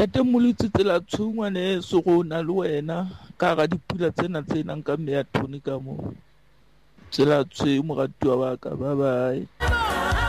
Ntate Moletse tsela tshongwane se go na le wena ka ga dipula tsena tse nang ka mme ya thone ka mo tsela tshwe moratiwa wa ka bye bye.